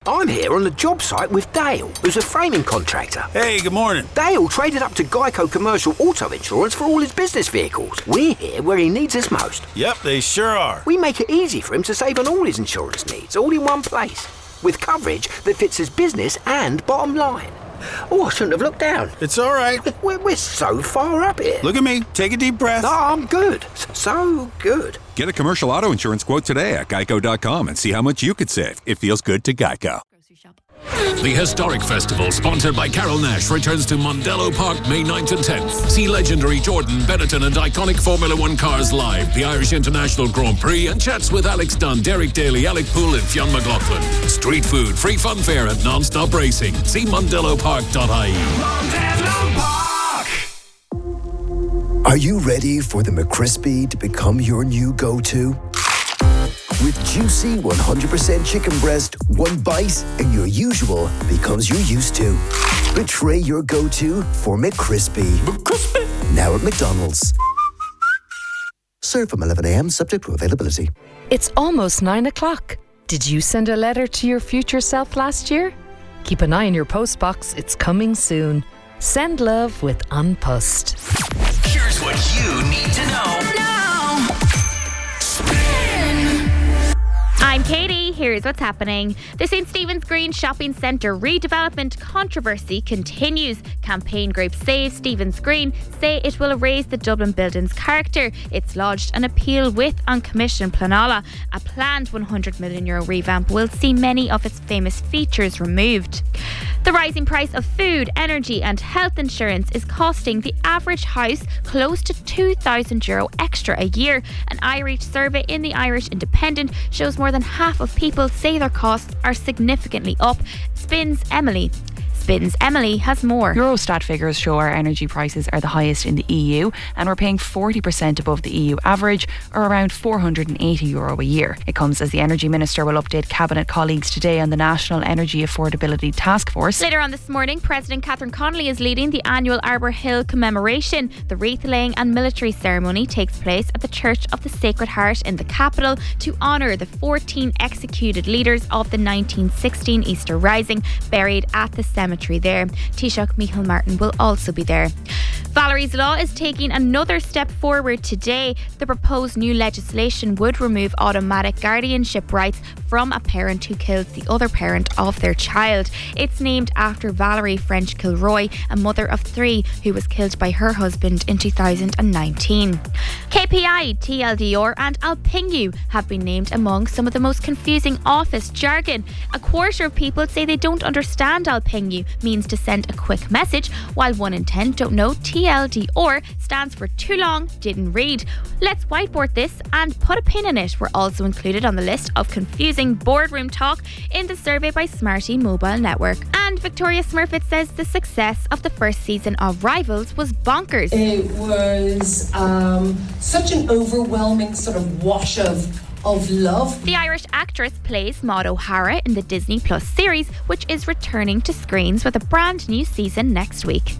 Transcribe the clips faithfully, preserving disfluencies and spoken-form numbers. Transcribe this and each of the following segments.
I'm here on the job site with Dale, who's a framing contractor. Hey, good morning. Dale traded up to Geico Commercial Auto Insurance for all his business vehicles. We're here where he needs us most. Yep, they sure are. We make it easy for him to save on all his insurance needs, all in one place, with coverage that fits his business and bottom line. Oh, I shouldn't have looked down. It's all right. We're, we're so far up here. Look at me. Take a deep breath. No, I'm good. So good. Get a commercial auto insurance quote today at geico dot com and see how much you could save. It feels good to Geico. The Historic Festival, sponsored by Carol Nash, returns to Mondello Park May ninth and tenth. See legendary Jordan, Benetton and iconic Formula One cars live, the Irish International Grand Prix, and chats with Alex Dunn, Derek Daly, Alec Poole and Fionn McLaughlin. Street food, free fun fair and non-stop racing. See mondello park dot I E. Mondello Park! Are you ready for the McCrispy to become your new go-to? With juicy one hundred percent chicken breast, one bite and your usual becomes your used to. Betray your go-to for McCrispy. McCrispy. Now at McDonald's. Serve from eleven a.m. subject to availability. It's almost nine o'clock. Did you send a letter to your future self last year? Keep an eye on your postbox. It's coming soon. Send love with An Post. Here's what you need to know now. I'm Katie. Here's what's happening. The Saint Stephen's Green Shopping Centre redevelopment controversy continues. Campaign group Save Stephen's Green say it will erase the Dublin building's character. It's lodged an appeal with An Commission Pleanála. A planned one hundred million euro revamp will see many of its famous features removed. The rising price of food, energy and health insurance is costing the average house close to two thousand euro extra a year. An iReach survey in the Irish Independent shows more than half of people say their costs are significantly up. Spins Emily. Spins Emily has more. Eurostat figures show our energy prices are the highest in the E U and we're paying forty percent above the E U average, or around four hundred eighty euro a year. It comes as the Energy Minister will update Cabinet colleagues today on the National Energy Affordability Task Force. Later on this morning, President Catherine Connolly is leading the annual Arbour Hill commemoration. The wreath laying and military ceremony takes place at the Church of the Sacred Heart in the capital to honour the fourteen executed leaders of the nineteen sixteen Easter Rising buried at the cemetery there. Taoiseach Micheál Martin will also be there. Valerie's Law is taking another step forward today. The proposed new legislation would remove automatic guardianship rights from a parent who kills the other parent of their child. It's named after Valerie French Kilroy, a mother of three who was killed by her husband in two thousand nineteen. K P I, T L D R and Alpingu have been named among some of the most confusing office jargon. A quarter of people say they don't understand Alpingu means to send a quick message, while one in ten don't know T L D R stands for too long, didn't read. Let's whiteboard this and put a pin in it. We're also included on the list of confusing boardroom talk in the survey by Smarty Mobile Network. And Victoria Smurfit says the success of the first season of Rivals was bonkers. It was um, such an overwhelming sort of wash of of love. The Irish actress plays Maud O'Hara in the Disney Plus series, which is returning to screens with a brand new season next week.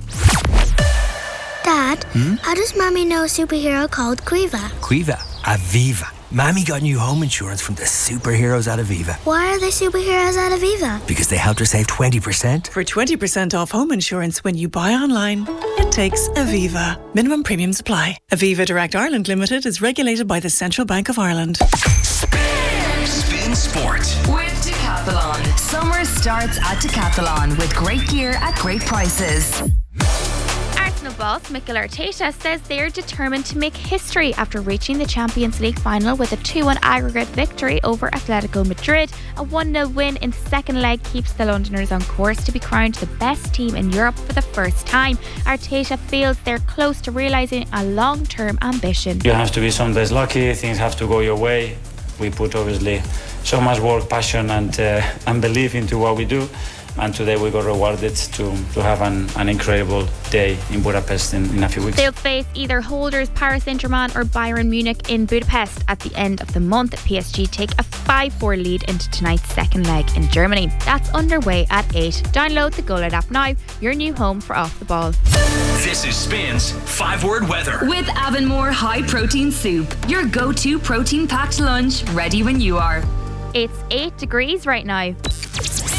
Dad, hmm? How does Mommy know a superhero called Quiva? Quiva? Aviva. Mommy got new home insurance from the superheroes at Aviva. Why are they superheroes at Aviva? Because they helped her save twenty percent. For twenty percent off home insurance when you buy online, it takes Aviva. Minimum premiums apply. Aviva Direct Ireland Limited is regulated by the Central Bank of Ireland. Spin, Spin Sport. With Decathlon. Summer starts at Decathlon with great gear at great prices. Arsenal boss Mikel Arteta says they are determined to make history after reaching the Champions League final with a two one aggregate victory over Atletico Madrid. A one nil win in the second leg keeps the Londoners on course to be crowned the best team in Europe for the first time. Arteta feels they're close to realising a long-term ambition. You have to be some days lucky, things have to go your way. We put obviously so much work, passion and, uh, and belief into what we do. And today we got rewarded to, to have an, an incredible day in Budapest in, in a few weeks. They'll face either holders Paris Saint-Germain or Bayern Munich in Budapest at the end of the month. P S G take a five four lead into tonight's second leg in Germany. That's underway at eight. Download the GoLoud app now, your new home for Off the Ball. This is Spin's five-word weather. With Avonmore High Protein Soup, your go-to protein-packed lunch ready when you are. It's eight degrees right now.